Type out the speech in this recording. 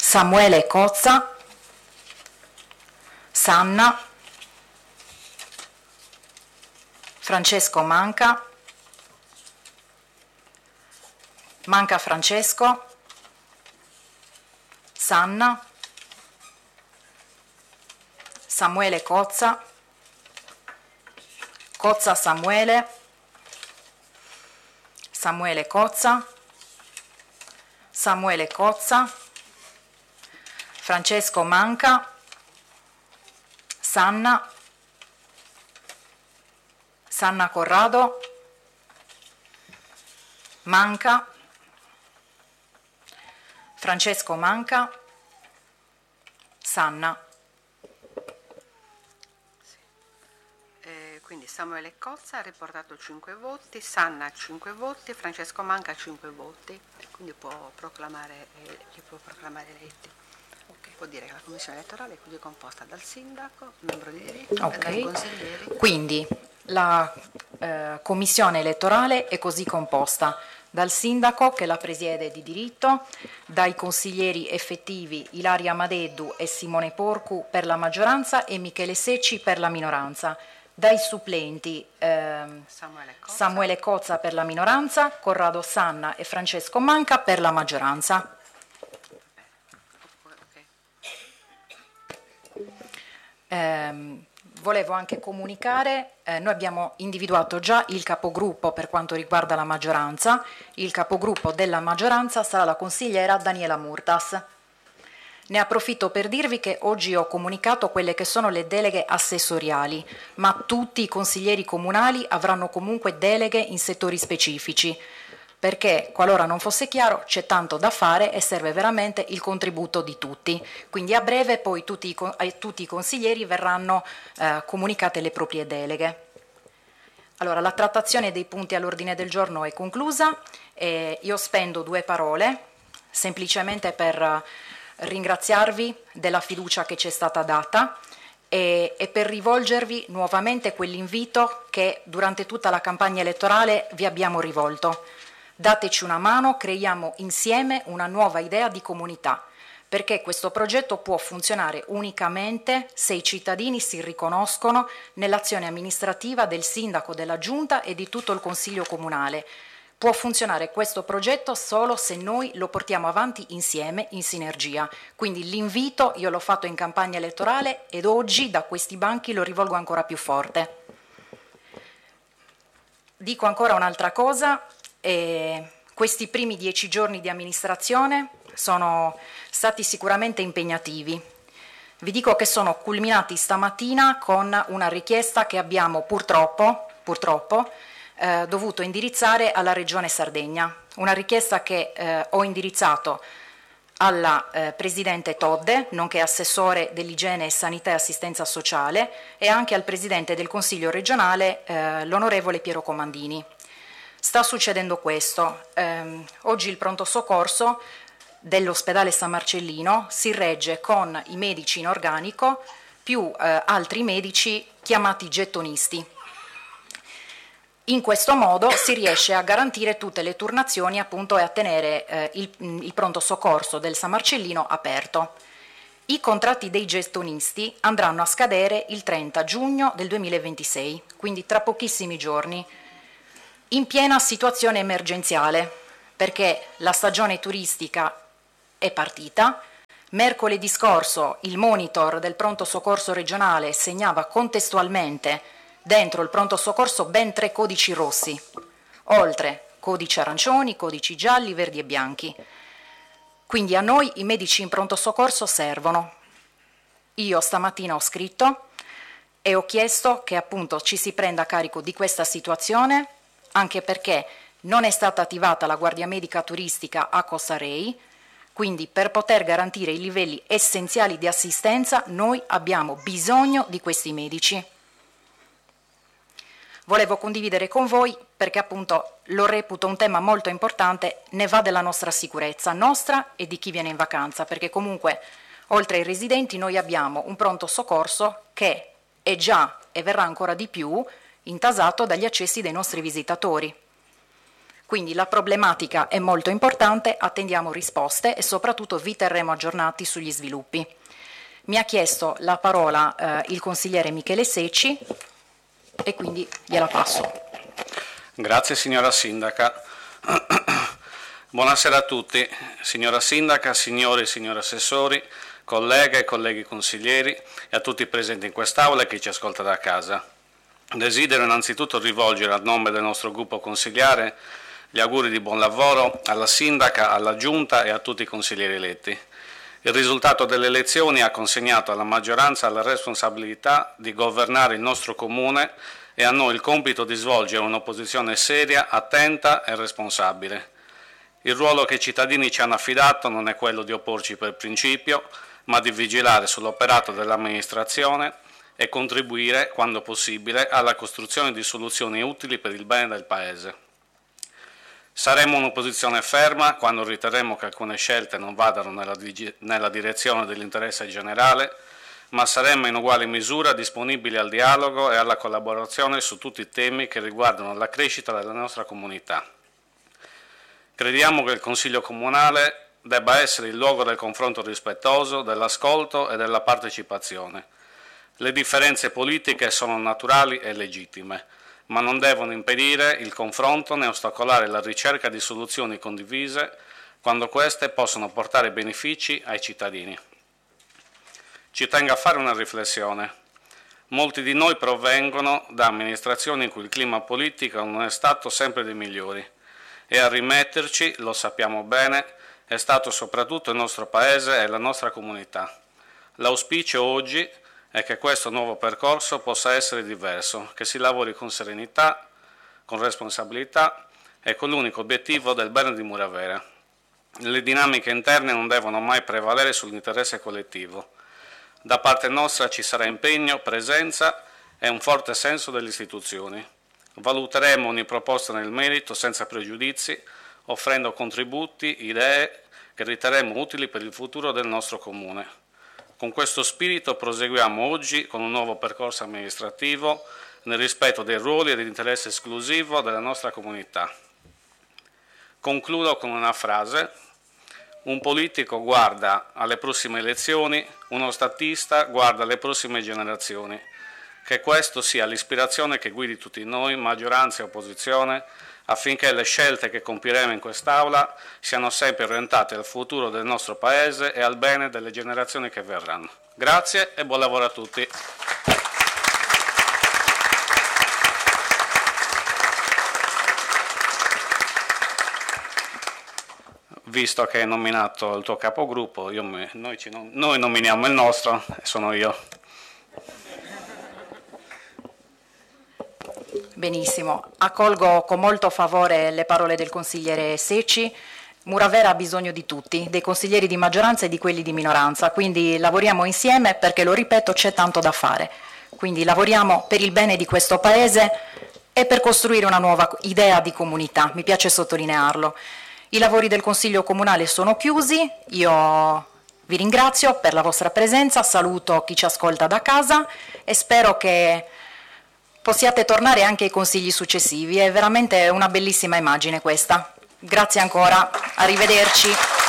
Samuele Cozza, Sanna, Francesco Manca, Manca Francesco, Sanna, Samuele Cozza, Cozza Samuele, Samuele Cozza, Samuele Cozza, Francesco Manca, Sanna, Sanna Corrado, Manca, Francesco Manca, Sanna. Quindi Samuele Cozza ha riportato 5 voti, Sanna 5 voti, Francesco Manca 5 voti, quindi li può proclamare eletti. Okay. Può dire che la commissione elettorale è quindi composta dal sindaco, membro di diritto e dai consiglieri. Quindi la commissione elettorale è così composta: dal sindaco, che la presiede di diritto, dai consiglieri effettivi Ilaria Madeddu e Simone Porcu per la maggioranza e Michele Secci per la minoranza, dai supplenti Samuele Cozza per la minoranza, Corrado Sanna e Francesco Manca per la maggioranza. Volevo anche comunicare, noi abbiamo individuato già il capogruppo per quanto riguarda la maggioranza. Il capogruppo della maggioranza sarà la consigliera Daniela Murtas. Ne approfitto per dirvi che oggi ho comunicato quelle che sono le deleghe assessoriali, ma tutti i consiglieri comunali avranno comunque deleghe in settori specifici, perché qualora non fosse chiaro c'è tanto da fare e serve veramente il contributo di tutti. Quindi a breve poi a tutti i consiglieri verranno comunicate le proprie deleghe. Allora, la trattazione dei punti all'ordine del giorno è conclusa e io spendo 2 parole semplicemente per ringraziarvi della fiducia che ci è stata data e per rivolgervi nuovamente quell'invito che durante tutta la campagna elettorale vi abbiamo rivolto. Dateci una mano, creiamo insieme una nuova idea di comunità, perché questo progetto può funzionare unicamente se i cittadini si riconoscono nell'azione amministrativa del sindaco, della giunta e di tutto il consiglio comunale. Può funzionare questo progetto solo se noi lo portiamo avanti insieme, in sinergia. Quindi l'invito io l'ho fatto in campagna elettorale ed oggi da questi banchi lo rivolgo ancora più forte. Dico ancora un'altra cosa, questi primi 10 giorni di amministrazione sono stati sicuramente impegnativi. Vi dico che sono culminati stamattina con una richiesta che abbiamo purtroppo dovuto indirizzare alla Regione Sardegna, una richiesta che ho indirizzato alla Presidente Todde, nonché Assessore dell'Igiene e Sanità e Assistenza Sociale, e anche al Presidente del Consiglio regionale, l'Onorevole Piero Comandini. Sta succedendo questo. Oggi il pronto soccorso dell'ospedale San Marcellino si regge con i medici in organico più altri medici chiamati gettonisti. In questo modo si riesce a garantire tutte le turnazioni appunto e a tenere il pronto soccorso del San Marcellino aperto. I contratti dei gettonisti andranno a scadere il 30 giugno del 2026, quindi tra pochissimi giorni, in piena situazione emergenziale, perché la stagione turistica è partita. Mercoledì scorso il monitor del pronto soccorso regionale segnava contestualmente dentro il pronto soccorso ben 3 codici rossi, oltre codici arancioni, codici gialli, verdi e bianchi. Quindi a noi i medici in pronto soccorso servono. Io stamattina ho scritto e ho chiesto che appunto ci si prenda carico di questa situazione, anche perché non è stata attivata la Guardia Medica Turistica a Cossarei, quindi per poter garantire i livelli essenziali di assistenza noi abbiamo bisogno di questi medici. Volevo condividere con voi perché appunto lo reputo un tema molto importante, ne va della nostra sicurezza, nostra e di chi viene in vacanza, perché comunque oltre ai residenti noi abbiamo un pronto soccorso che è già e verrà ancora di più intasato dagli accessi dei nostri visitatori. Quindi la problematica è molto importante, attendiamo risposte e soprattutto vi terremo aggiornati sugli sviluppi. Mi ha chiesto la parola il consigliere Michele Secci e quindi gliela passo. Grazie signora Sindaca. Buonasera a tutti, signora Sindaca, signori e signori assessori, colleghe e colleghi consiglieri e a tutti presenti in quest'Aula e chi ci ascolta da casa. Desidero innanzitutto rivolgere a nome del nostro gruppo consigliare gli auguri di buon lavoro alla Sindaca, alla Giunta e a tutti i consiglieri eletti. Il risultato delle elezioni ha consegnato alla maggioranza la responsabilità di governare il nostro Comune e a noi il compito di svolgere un'opposizione seria, attenta e responsabile. Il ruolo che i cittadini ci hanno affidato non è quello di opporci per principio, ma di vigilare sull'operato dell'amministrazione e contribuire, quando possibile, alla costruzione di soluzioni utili per il bene del Paese. Saremo un'opposizione ferma quando riterremo che alcune scelte non vadano nella direzione dell'interesse generale, ma saremo in uguale misura disponibili al dialogo e alla collaborazione su tutti i temi che riguardano la crescita della nostra comunità. Crediamo che il Consiglio Comunale debba essere il luogo del confronto rispettoso, dell'ascolto e della partecipazione. Le differenze politiche sono naturali e legittime, ma non devono impedire il confronto né ostacolare la ricerca di soluzioni condivise quando queste possono portare benefici ai cittadini. Ci tengo a fare una riflessione. Molti di noi provengono da amministrazioni in cui il clima politico non è stato sempre dei migliori e a rimetterci, lo sappiamo bene, è stato soprattutto il nostro Paese e la nostra comunità. L'auspicio oggi è che questo nuovo percorso possa essere diverso, che si lavori con serenità, con responsabilità e con l'unico obiettivo del bene di Muravera. Le dinamiche interne non devono mai prevalere sull'interesse collettivo. Da parte nostra ci sarà impegno, presenza e un forte senso delle istituzioni. Valuteremo ogni proposta nel merito senza pregiudizi, offrendo contributi, idee che riterremo utili per il futuro del nostro Comune. Con questo spirito proseguiamo oggi con un nuovo percorso amministrativo nel rispetto dei ruoli e dell'interesse esclusivo della nostra comunità. Concludo con una frase. Un politico guarda alle prossime elezioni, uno statista guarda alle prossime generazioni. Che questo sia l'ispirazione che guidi tutti noi, maggioranza e opposizione, affinché le scelte che compieremo in quest'Aula siano sempre orientate al futuro del nostro Paese e al bene delle generazioni che verranno. Grazie e buon lavoro a tutti. Visto che hai nominato il tuo capogruppo, noi nominiamo il nostro e sono io. Benissimo, accolgo con molto favore le parole del consigliere Secci. Muravera ha bisogno di tutti, dei consiglieri di maggioranza e di quelli di minoranza, quindi lavoriamo insieme perché, lo ripeto, c'è tanto da fare. Quindi lavoriamo per il bene di questo Paese e per costruire una nuova idea di comunità, mi piace sottolinearlo. I lavori del Consiglio Comunale sono chiusi, io vi ringrazio per la vostra presenza, saluto chi ci ascolta da casa e spero che possiate tornare anche ai consigli successivi, è veramente una bellissima immagine questa. Grazie ancora, arrivederci.